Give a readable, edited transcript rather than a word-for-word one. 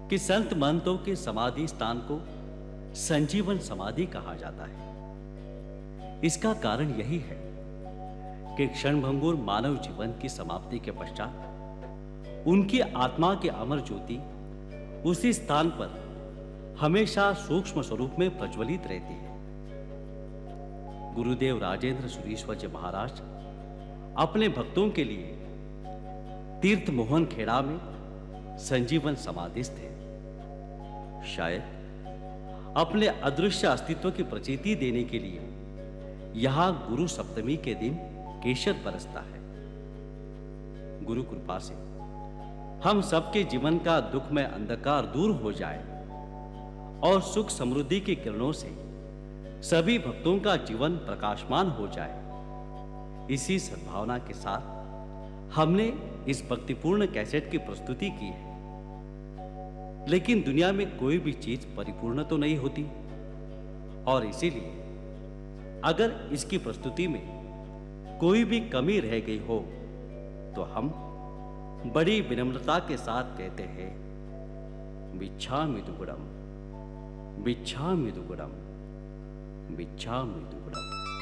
कि संत महंतों के समाधि स्थान को संजीवन समाधि कहा जाता है। इसका कारण यही है कि क्षणभंगुर मानव जीवन की समाप्ति के पश्चात उनकी आत्मा की अमर ज्योति उसी स्थान पर हमेशा सूक्ष्म स्वरूप में प्रज्वलित रहती है। गुरुदेव राजेंद्र सुरीश्वर जी महाराज अपने भक्तों के लिए तीर्थ मोहन खेड़ा में संजीवन समाधिस्थ थे। शायद अपने अदृश्य अस्तित्व की प्रतीति देने के लिए यहां गुरु सप्तमी के दिन केशर बरसता है। गुरु कृपा से हम सबके जीवन का दुखमय अंधकार दूर हो जाए और सुख समृद्धि की किरणों से सभी भक्तों का जीवन प्रकाशमान हो जाए, इसी सद्भावना के साथ हमने इस भक्तिपूर्ण कैसेट की प्रस्तुति की है। लेकिन दुनिया में कोई भी चीज परिपूर्ण तो नहीं होती और इसीलिए अगर इसकी प्रस्तुति में कोई भी कमी रह गई हो तो हम बड़ी विनम्रता के साथ कहते हैं, बिच्छामि दुग्गड़म, बिच्छामि दुग्गड़म, बिच्छामि दुग्गड़म।